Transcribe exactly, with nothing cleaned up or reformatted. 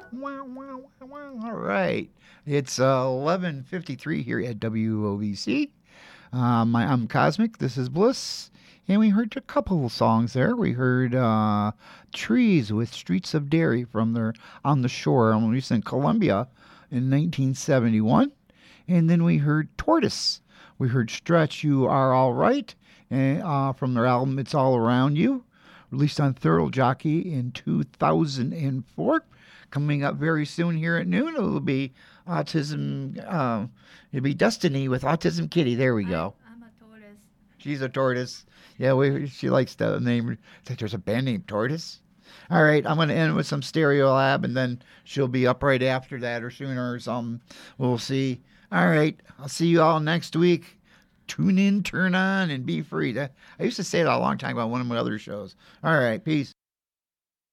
Wow, wow, wow, wow. All right. It's uh, eleven fifty-three here at W O V C. Um, I, I'm Cosmic. This is Bliss. And we heard a couple of songs there. We heard uh, Trees with Streets of Dairy from their On the Shore, released in Columbia in nineteen seventy-one. And then we heard Tortoise. We heard Stretch You Are All Right eh, uh, from their album It's All Around You, released on Thorough Jockey in two thousand four. Coming up very soon here at noon, it'll be Autism. Uh, it'll be Destiny with Autism Kitty. There we I, go. I'm a tortoise. She's a tortoise. Yeah, we, she likes the name. It's like there's a band named Tortoise. All right, I'm going to end with some Stereo Lab, and then she'll be up right after that or sooner or something. We'll see. All right, I'll see you all next week. Tune in, turn on, and be free. That, I used to say that a long time ago on one of my other shows. All right, peace.